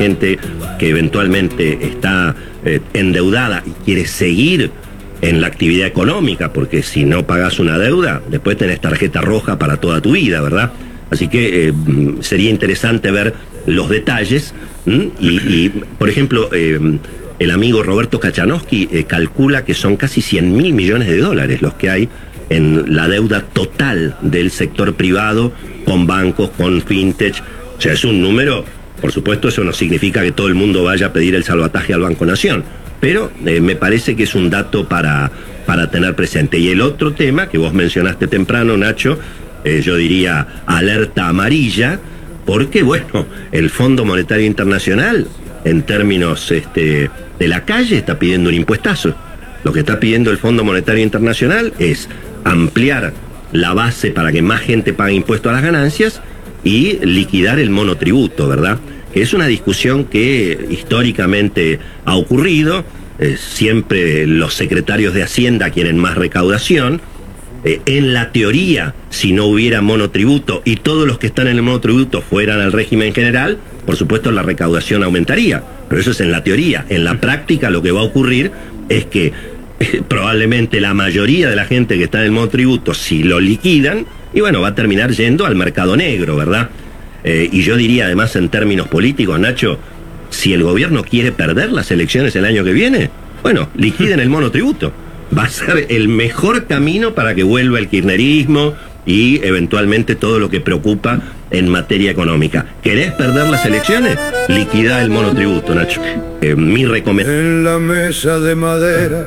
gente que eventualmente está endeudada y quiere seguir en la actividad económica, porque si no pagas una deuda, después tenés tarjeta roja para toda tu vida, ¿verdad? Así que sería interesante ver los detalles. Y por ejemplo, el amigo Roberto Kachanowski calcula que son casi 100.000 millones de dólares los que hay en la deuda total del sector privado con bancos, con fintech. O sea, es un número, por supuesto, eso no significa que todo el mundo vaya a pedir el salvataje al Banco Nación, pero me parece que es un dato para tener presente. Y el otro tema que vos mencionaste temprano, Nacho, yo diría alerta amarilla, porque bueno, el Fondo Monetario Internacional, en términos de la calle, está pidiendo un impuestazo. Lo que está pidiendo el Fondo Monetario Internacional es ampliar la base para que más gente pague impuesto a las ganancias y liquidar el monotributo, ¿verdad? Es una discusión que históricamente ha ocurrido. Siempre los secretarios de Hacienda quieren más recaudación. En la teoría, si no hubiera monotributo y todos los que están en el monotributo fueran al régimen general, por supuesto la recaudación aumentaría. Pero eso es en la teoría. En la práctica lo que va a ocurrir es que probablemente la mayoría de la gente que está en el monotributo, si lo liquidan, y bueno, va a terminar yendo al mercado negro, ¿verdad? Y yo diría además en términos políticos, Nacho, si el gobierno quiere perder las elecciones el año que viene, bueno, liquiden el monotributo. Va a ser el mejor camino para que vuelva el kirchnerismo y eventualmente todo lo que preocupa en materia económica. ¿Querés perder las elecciones? Liquidá el monotributo, Nacho. Mi recomendación. En la mesa de madera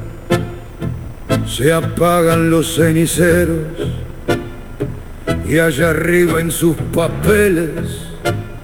se apagan los ceniceros y allá arriba en sus papeles